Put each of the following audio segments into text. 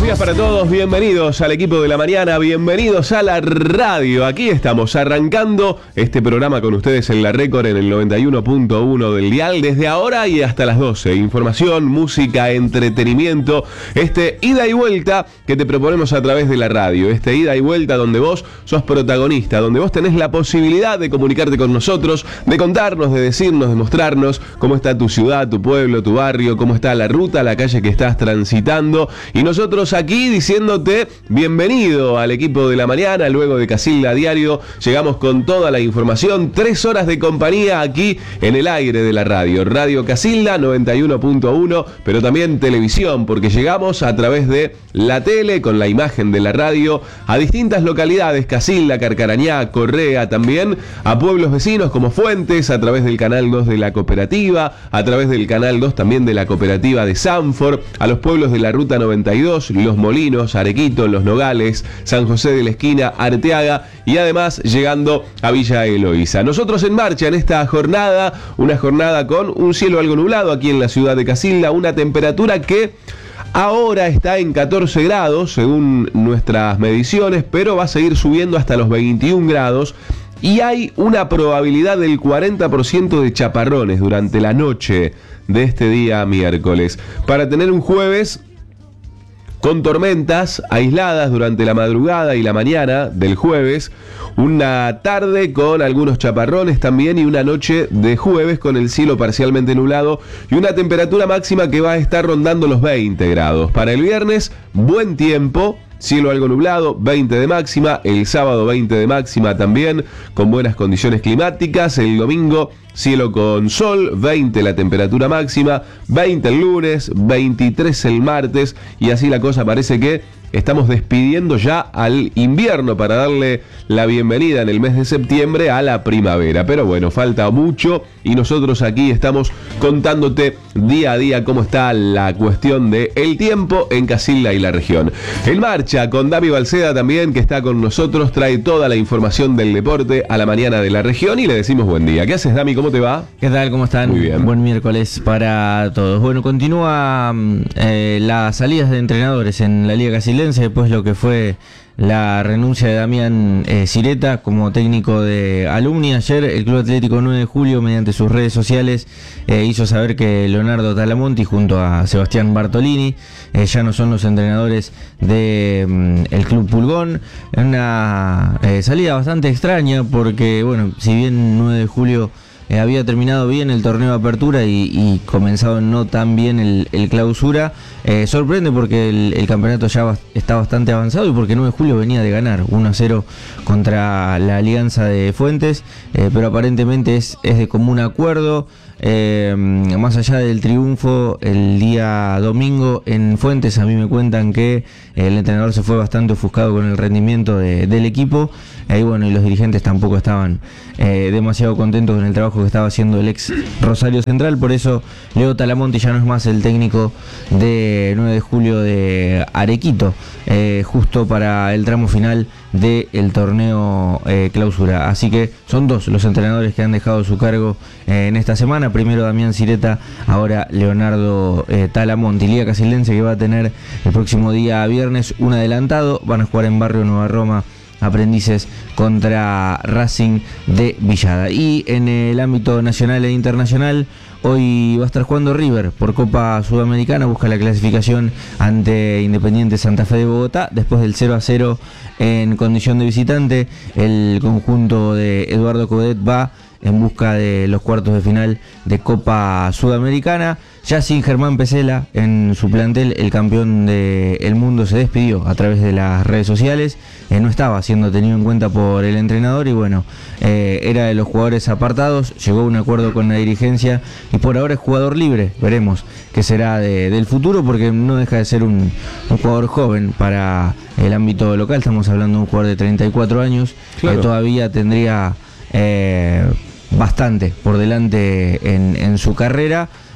días para todos, bienvenidos al equipo de la mañana, bienvenidos a la radio. Aquí estamos arrancando este programa con ustedes en la Récord en el 91.1 del dial desde ahora y hasta las 12. Información, música, entretenimiento, ida y vuelta que te proponemos a través de la radio. Ida y vuelta donde vos sos protagonista, donde vos tenés la posibilidad de comunicarte con nosotros, de contarnos, de decirnos, de mostrarnos cómo está tu ciudad, tu pueblo, tu barrio, cómo está la ruta, la calle que estás transitando. Y nosotros aquí diciéndote bienvenido al equipo de la mañana. Luego de Casilda Diario llegamos con toda la información, 3 horas de compañía aquí en el aire de la radio. Radio Casilda 91.1, pero también televisión, porque llegamos a través de la tele con la imagen de la radio a distintas localidades, Casilda, Carcarañá, Correa, también a pueblos vecinos como Fuentes, a través del canal 2 de la cooperativa, a través del canal 2 también de la cooperativa de Sanford, a los pueblos de la ruta 92, Los Molinos, Arequito, Los Nogales, San José de la Esquina, Arteaga y además llegando a Villa Eloísa. Nosotros en marcha en esta jornada, una jornada con un cielo algo nublado aquí en la ciudad de Casilda, una temperatura que ahora está en 14 grados según nuestras mediciones, pero va a seguir subiendo hasta los 21 grados. Y hay una probabilidad del 40% de chaparrones durante la noche de este día miércoles. Para tener un jueves con tormentas aisladas durante la madrugada y la mañana del jueves, una tarde con algunos chaparrones también y una noche de jueves con el cielo parcialmente nublado y una temperatura máxima que va a estar rondando los 20 grados. Para el viernes, buen tiempo. Cielo algo nublado, 20 de máxima, el sábado 20 de máxima también, con buenas condiciones climáticas, el domingo cielo con sol, 20 la temperatura máxima, 20 el lunes, 23 el martes, y así la cosa parece que estamos despidiendo ya al invierno para darle la bienvenida en el mes de septiembre a la primavera. Pero bueno, falta mucho y nosotros aquí estamos contándote día a día cómo está la cuestión del tiempo en Casilda y la región. En marcha con Dami Balceda también, que está con nosotros, trae toda la información del deporte a la mañana de la región y le decimos buen día. ¿Qué haces, Dami? ¿Cómo te va? ¿Qué tal? ¿Cómo están? Muy bien. Buen miércoles para todos. Bueno, continúa las salidas de entrenadores en la Liga Casildense después de lo que fue la renuncia de Damián Sireta como técnico de Alumni. Ayer el Club Atlético 9 de Julio, mediante sus redes sociales, hizo saber que Leonardo Talamonti junto a Sebastián Bartolini ya no son los entrenadores de el Club Pulgón. Una salida bastante extraña porque, bueno, si bien 9 de Julio había terminado bien el torneo de apertura y comenzado no tan bien el clausura, sorprende porque el campeonato ya está bastante avanzado y porque 9 de Julio venía de ganar 1-0 contra la Alianza de Fuentes, pero aparentemente es de común acuerdo. Más allá del triunfo el día domingo en Fuentes, a mí me cuentan que el entrenador se fue bastante ofuscado con el rendimiento del equipo, y bueno, y los dirigentes tampoco estaban demasiado contentos con el trabajo que estaba haciendo el ex Rosario Central. Por eso Leo Talamonti ya no es más el técnico de 9 de Julio de Arequito, justo para el tramo final del torneo clausura. Así que son 2 los entrenadores que han dejado su cargo en esta semana. Primero Damián Sireta, ahora Leonardo Talamonti. Liga Casildense que va a tener el próximo día viernes un adelantado. Van a jugar en Barrio Nueva Roma Aprendices contra Racing de Villada. Y en el ámbito nacional e internacional, hoy va a estar jugando River por Copa Sudamericana, busca la clasificación ante Independiente Santa Fe de Bogotá. Después del 0-0 en condición de visitante, el conjunto de Eduardo Codet va en busca de los cuartos de final de Copa Sudamericana. Ya sin Germán Pesela en su plantel, el campeón del mundo se despidió a través de las redes sociales. No estaba siendo tenido en cuenta por el entrenador y bueno, era de los jugadores apartados. Llegó a un acuerdo con la dirigencia y por ahora es jugador libre. Veremos qué será del futuro, porque no deja de ser un jugador joven para el ámbito local. Estamos hablando de un jugador de 34 años, claro, que todavía tendría bastante por delante en su carrera.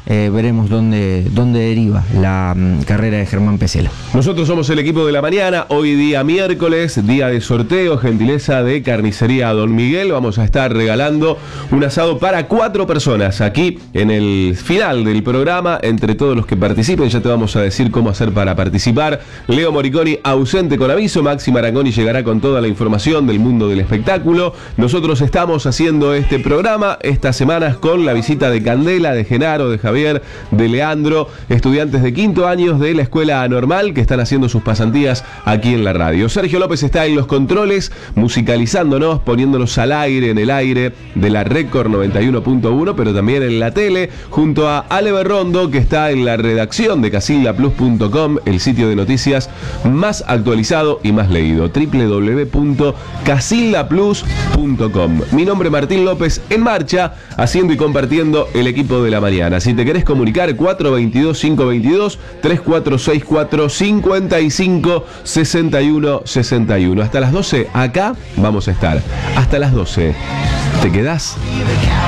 veremos dónde deriva la carrera de Germán Pesela. Nosotros somos el equipo de la mañana, hoy día miércoles, día de sorteo, gentileza de Carnicería Don Miguel. Vamos a estar regalando un asado para 4 personas aquí en el final del programa. Entre todos los que participen, ya te vamos a decir cómo hacer para participar. Leo Moriconi ausente con aviso, Maxi Marangoni llegará con toda la información del mundo del espectáculo. Nosotros estamos haciendo este programa estas semanas con la visita de Candela, de Genaro, de Javier, de Leandro, estudiantes de quinto años de la Escuela Normal que están haciendo sus pasantías aquí en la radio. Sergio López está en los controles, musicalizándonos, poniéndonos al aire, en el aire de la Record 91.1, pero también en la tele, junto a Ale Berrondo, que está en la redacción de casildaplus.com, el sitio de noticias más actualizado y más leído, www.casildaplus.com. Mi nombre es Martín López, en marcha, haciendo y compartiendo el equipo de la mañana. Si te querés comunicar, 422-522, 3464-556161. Hasta las 12, acá vamos a estar. Hasta las 12. ¿Te quedás?